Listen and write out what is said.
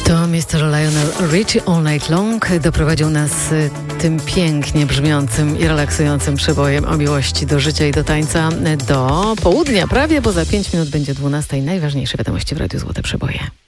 To Mr. Lionel Richie All Night Long doprowadził nas tym pięknie brzmiącym i relaksującym przebojem o miłości do życia i do tańca do południa prawie, bo za 5 minut będzie 12. Najważniejsze wiadomości w Radiu Złote Przeboje.